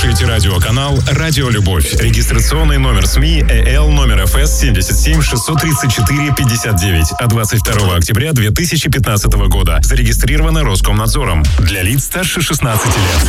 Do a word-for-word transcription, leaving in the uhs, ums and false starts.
слушаете радиоканал «Радио Любовь». Регистрационный номер СМИ ЭЛ номер ФС семьдесят семь шестьсот тридцать четыре пятьдесят девять от двадцать второго октября две тысячи пятнадцатого года. Зарегистрировано Роскомнадзором. Для лиц старше шестнадцати лет.